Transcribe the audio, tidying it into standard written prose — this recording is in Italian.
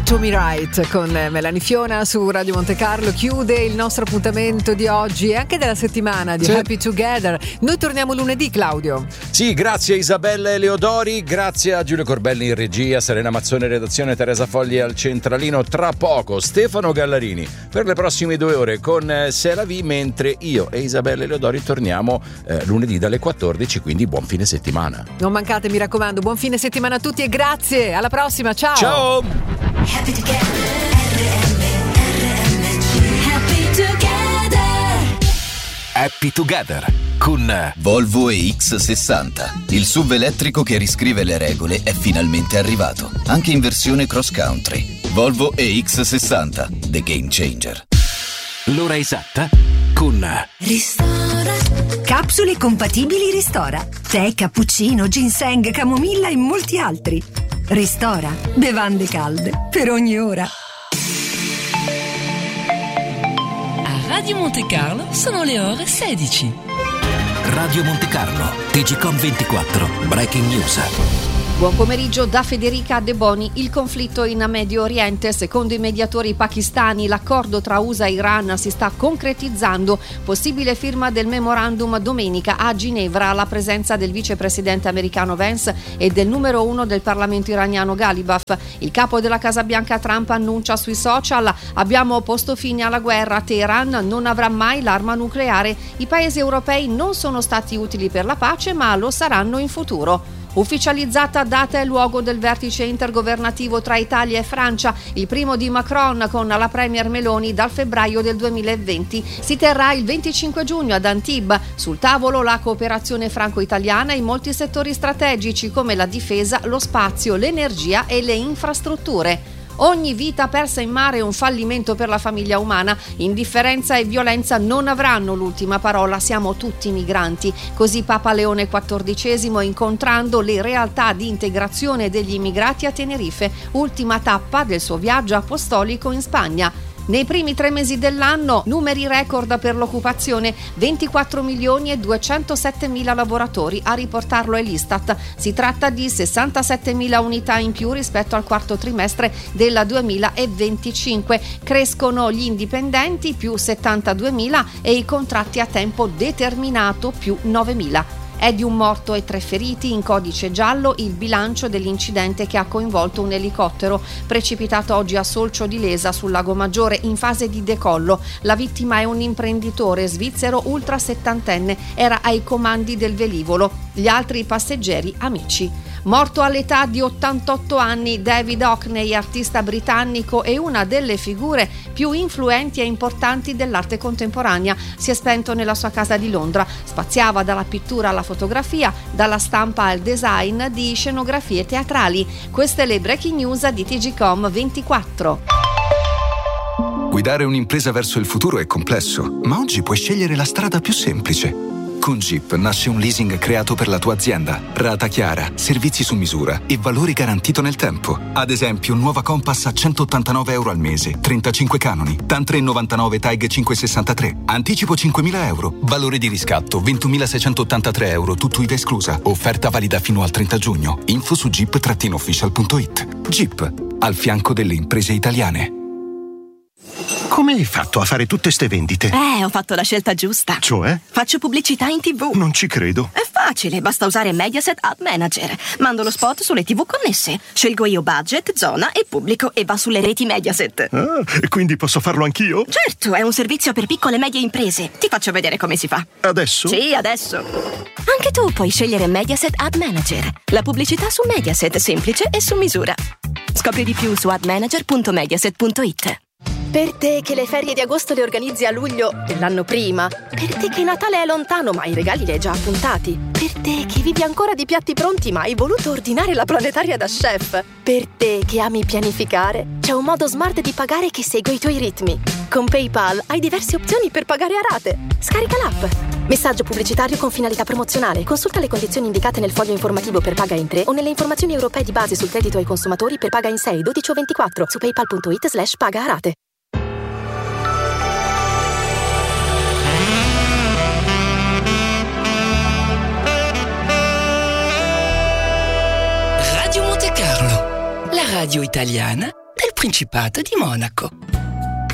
To Me Right con Melanie Fiona su Radio Monte Carlo chiude il nostro appuntamento di oggi e anche della settimana di Happy Together. Noi torniamo lunedì, Claudio. Sì, grazie a Isabella Eleodori, grazie a Giulio Corbelli in regia, Serena Mazzone in redazione, Teresa Fogli al centralino. Tra poco Stefano Gallarini per le prossime 2 ore con C'est la vie, mentre io e Isabella Eleodori torniamo lunedì dalle 14, quindi buon fine settimana. Non mancate, mi raccomando, buon fine settimana a tutti e grazie, alla prossima, ciao! Ciao! Happy together, happy together. Happy Together con Volvo EX60. Il SUV elettrico che riscrive le regole è finalmente arrivato, anche in versione cross country. Volvo EX60, the game changer. L'ora esatta con Ristora. Capsule compatibili Ristora. Tè, cappuccino, ginseng, camomilla e molti altri. Ristora. Bevande calde per ogni ora. A Radio Monte Carlo sono le ore 16. Radio Monte Carlo, TGcom 24, Breaking News. Buon pomeriggio da Federica De Boni. Il conflitto in Medio Oriente, secondo i mediatori pakistani, l'accordo tra USA e Iran si sta concretizzando. Possibile firma del memorandum domenica a Ginevra alla presenza del vicepresidente americano Vance e del numero 1 del Parlamento iraniano Ghalibaf. Il capo della Casa Bianca Trump annuncia sui social: abbiamo posto fine alla guerra, Teheran non avrà mai l'arma nucleare. I paesi europei non sono stati utili per la pace, ma lo saranno in futuro. Ufficializzata data e luogo del vertice intergovernativo tra Italia e Francia, il primo di Macron con la premier Meloni dal febbraio del 2020. Si terrà il 25 giugno ad Antibes. Sul tavolo la cooperazione franco-italiana in molti settori strategici come la difesa, lo spazio, l'energia e le infrastrutture. Ogni vita persa in mare è un fallimento per la famiglia umana. Indifferenza e violenza non avranno l'ultima parola, siamo tutti migranti. Così Papa Leone XIV incontrando le realtà di integrazione degli immigrati a Tenerife, ultima tappa del suo viaggio apostolico in Spagna. Nei primi 3 mesi dell'anno, numeri record per l'occupazione, 24 milioni e 207 mila lavoratori, a riportarlo è l'Istat. Si tratta di 67 mila unità in più rispetto al quarto trimestre del 2025. Crescono gli indipendenti, più 72 mila, e i contratti a tempo determinato, più 9 mila. È di un morto e 3 feriti, in codice giallo il bilancio dell'incidente che ha coinvolto un elicottero precipitato oggi a Solcio di Lesa sul Lago Maggiore in fase di decollo. La vittima è un imprenditore svizzero ultra settantenne, era ai comandi del velivolo. Gli altri passeggeri amici. Morto all'età di 88 anni, David Hockney, artista britannico e una delle figure più influenti e importanti dell'arte contemporanea, si è spento nella sua casa di Londra. Spaziava dalla pittura alla fotografia, dalla stampa al design di scenografie teatrali. Queste le breaking news di TGcom 24. Guidare un'impresa verso il futuro è complesso, ma oggi puoi scegliere la strada più semplice. Con Jeep nasce un leasing creato per la tua azienda. Rata chiara, servizi su misura e valori garantito nel tempo. Ad esempio, nuova Compass a €189 al mese, 35 canoni, TAN 399 TAG 563. Anticipo €5.000. Valore di riscatto €20.683, tutto IVA esclusa. Offerta valida fino al 30 giugno. Info su jeep-official.it. Jeep, al fianco delle imprese italiane. Come hai fatto a fare tutte ste vendite? Ho fatto la scelta giusta. Cioè? Faccio pubblicità in TV. Non ci credo. È facile, basta usare Mediaset Ad Manager. Mando lo spot sulle TV connesse. Scelgo io budget, zona e pubblico e va sulle reti Mediaset. Ah, e quindi posso farlo anch'io? Certo, è un servizio per piccole e medie imprese. Ti faccio vedere come si fa. Adesso? Sì, adesso. Anche tu puoi scegliere Mediaset Ad Manager. La pubblicità su Mediaset, semplice e su misura. Scopri di più su admanager.mediaset.it. Per te che le ferie di agosto le organizzi a luglio dell'anno prima. Per te che Natale è lontano ma i regali li hai già appuntati. Per te che vivi ancora di piatti pronti ma hai voluto ordinare la planetaria da chef. Per te che ami pianificare, c'è un modo smart di pagare che segue i tuoi ritmi. Con PayPal hai diverse opzioni per pagare a rate. Scarica l'app. Messaggio pubblicitario con finalità promozionale. Consulta le condizioni indicate nel foglio informativo per Paga in 3 o nelle informazioni europee di base sul credito ai consumatori per Paga in 6, 12 o 24 su paypal.it/paga a rate. Radio Monte Carlo, la radio italiana del Principato di Monaco.